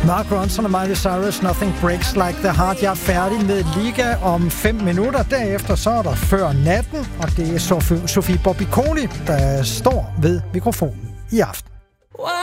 Mark Ronson og Miley Cyrus, Nothing Breaks Like the Heart. Jeg er færdig med Liga om 5 minutter. Derefter så er der Før Natten, og det er Sofie Bobbiconi, der står ved mikrofonen i aften.